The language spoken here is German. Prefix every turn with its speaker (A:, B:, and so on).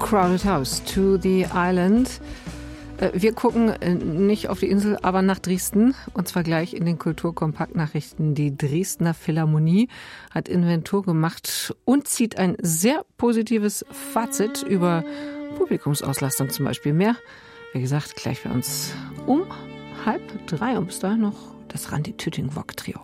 A: Crowded House, To the Island. Wir gucken nicht auf die Insel, aber nach Dresden. Und zwar gleich in den Kulturkompaktnachrichten. Die Dresdner Philharmonie hat Inventur gemacht und zieht ein sehr positives Fazit über Publikumsauslastung zum Beispiel. Mehr, wie gesagt, gleich bei uns um 2:30. Und bis dahin noch das Randi Tüting-Wok-Trio.